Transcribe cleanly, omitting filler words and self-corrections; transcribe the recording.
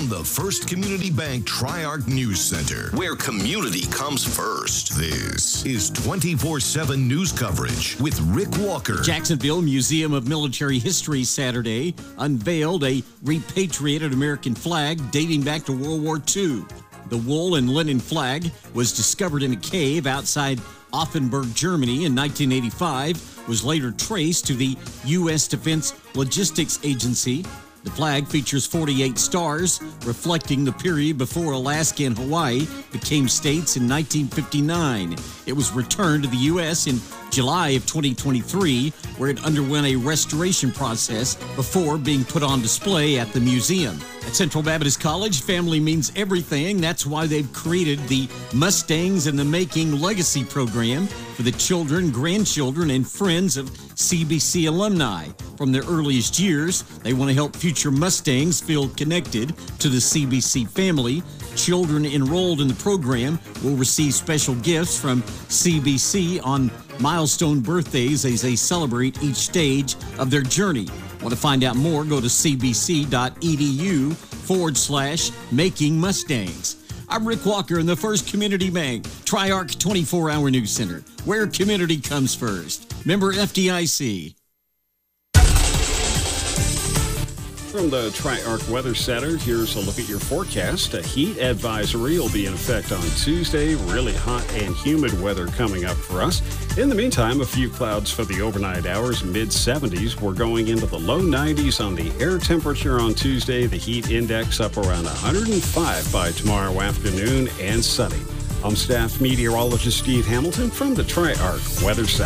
from the First Community Bank Tri-Arc News Center, where community comes first. This is 24/7 news coverage with Rick Walker. Jacksonville Museum of Military History Saturday unveiled a repatriated American flag dating back to World War II. The wool and linen flag was discovered in a cave outside Offenburg, Germany in 1985, was later traced to the U.S. Defense Logistics Agency. The flag features 48 stars, reflecting the period before Alaska and Hawaii became states in 1959. It was returned to the U.S. in July of 2023, where it underwent a restoration process before being put on display at the museum. At Central Baptist College, family means everything. That's why they've created the Mustangs in the Making Legacy Program for the children, grandchildren, and friends of CBC alumni. From their earliest years, they want to help future Mustangs feel connected to the CBC family. Children enrolled in the program will receive special gifts from CBC on milestone birthdays as they celebrate each stage of their journey. Want to find out more? Go to cbc.edu/Making Mustangs. I'm Rick Walker in the First Community Bank Tri-Arc 24-hour news center, where community comes first. Member FDIC. From the Tri-Arc Weather Center, here's a look at your forecast. A heat advisory will be in effect on Tuesday. Really hot and humid weather coming up for us. In the meantime, a few clouds for the overnight hours, mid-70s. We're going into the low 90s on the air temperature on Tuesday. The heat index up around 105 by tomorrow afternoon and sunny. I'm staff meteorologist Steve Hamilton from the Tri-Arc Weather Center.